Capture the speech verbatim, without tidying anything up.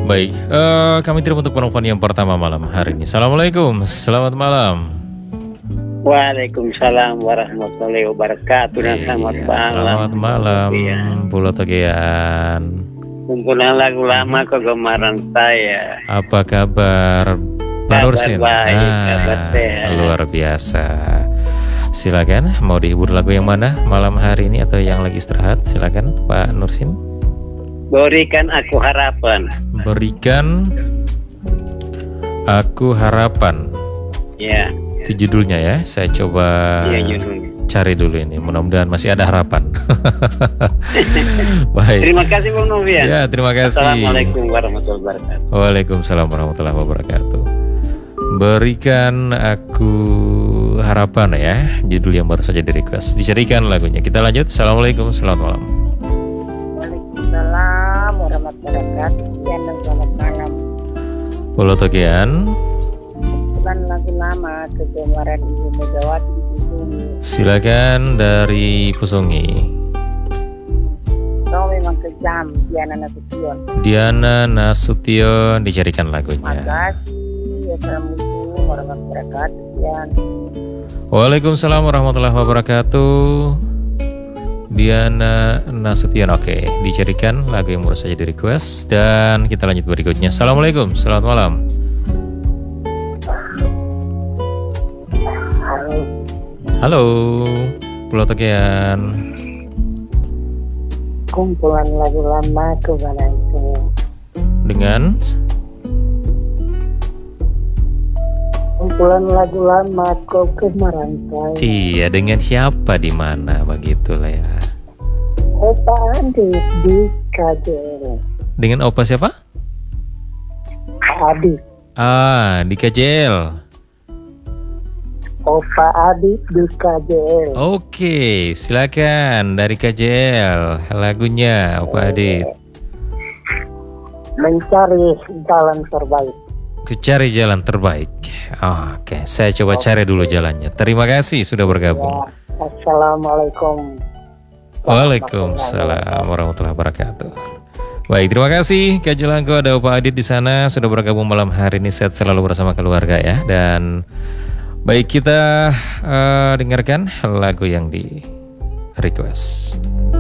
Baik, eh, kami terima untuk penelpon yang pertama malam hari ini. Assalamualaikum, selamat malam. Waalaikumsalam warahmatullahi wabarakatuh dan selamat Iya, malam. selamat malam, Pulau Togean. Kumpulan lagu lama kegemaran saya. Apa kabar, Pak Kabar Nursin? baik, Ah, kabar sehat. luar biasa. Silakan, mau dihibur lagu yang mana malam hari ini atau yang lagi istirahat? Silakan, Pak Nursin. Berikan aku harapan. Berikan aku harapan. Ya, Itu judulnya ya. Saya coba ya judulnya. cari dulu ini. Mudah-mudahan masih ada harapan. Baik. Terima kasih Bung Novian. Ya, terima kasih. Assalamualaikum warahmatullahi wabarakatuh. Waalaikumsalam warahmatullahi wabarakatuh. Berikan aku harapan ya. Judul yang baru saja di request. Dicarikan lagunya. Kita lanjut. Assalamualaikum. Selamat malam. Waalaikumsalam warahmatullahi wabarakatuh. Sekian dan selamat malam. Pulau Togean. Bukan lagu lama kegemaran Ibu Megawati di sini. Silakan dari Pusungi. Kau memang kejam, Diana Nasution. Diana Nasution, dicarikan lagunya. Makasih. Assalamualaikum warahmatullahi wabarakatuh. Sekian. Waalaikumsalam warahmatullahi wabarakatuh. Diana Nasution, oke, dicarikan lagu yang baru saja di request. Dan kita lanjut berikutnya. Assalamualaikum, selamat malam. Halo. Halo, Pulau Togean. Kumpulan lagu lama kegemaran saya. Dengan Kumpulan lagu lama kegemaran saya. iya, dengan siapa di mana begitulah ya. Opa Adit di K J L. Dengan opa siapa? Adit. Ah, di K J L. Opa Adit di K J L. Oke, silakan dari K J L lagunya Opa Adit. Mencari jalan terbaik. Cari jalan terbaik. Oh, oke, saya coba cari dulu jalannya. Terima kasih sudah bergabung. Ya, Assalamualaikum. Waalaikumsalam warahmatullahi wabarakatuh. Baik, terima kasih Kak Jelangko, ada Opa Adit di sana sudah bergabung malam hari ini. Sehat selalu bersama keluarga ya. Dan baik, kita uh, dengarkan lagu yang di request.